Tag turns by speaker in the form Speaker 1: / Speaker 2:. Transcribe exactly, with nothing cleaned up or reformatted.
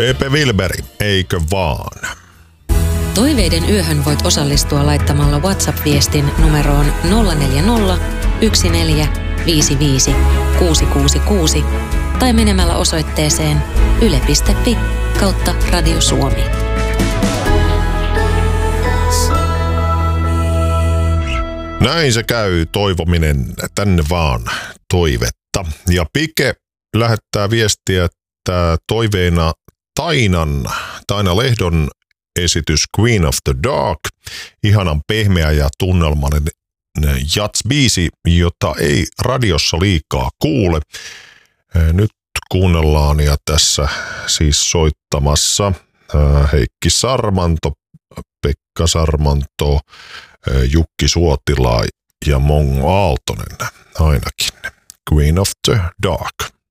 Speaker 1: Pepe Wilberi, eikö vaan?
Speaker 2: Toiveiden yöhön voit osallistua laittamalla WhatsApp-viestin numeroon nolla neljä nolla, yksi neljä, viisi viisi, kuusi kuusi kuusi tai menemällä osoitteeseen yle piste fi kautta Radio Suomi.
Speaker 1: Näin se käy, toivominen tänne vaan, toivetta. Ja Pike lähettää viestiä, että toiveena Tainan, Taina Lehdon esitys Queen of the Dark, ihanan pehmeä ja tunnelmallinen jats-biisi, jota ei radiossa liikaa kuule. Nyt kuunnellaan ja tässä siis soittamassa Heikki Sarmanto, Pekka Sarmanto, Jukki Suotila ja Mongo Aaltonen ainakin. Queen of the Dark.